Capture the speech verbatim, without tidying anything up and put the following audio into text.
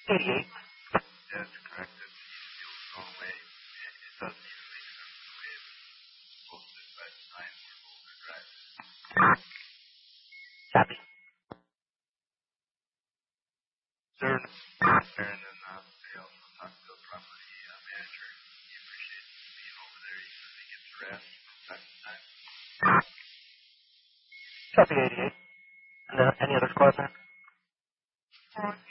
eighty-eight. Yeah, that's correct. It's Eastfield's going away. It, it doesn't even make sense the way it was posted by the sign for Boulder Drive. Copy. Sir, and then uh, I also talked to the property uh, manager. He appreciates being over there even if he gets harassed from time to time. Copy eighty-eight. And uh, any other questions? All right.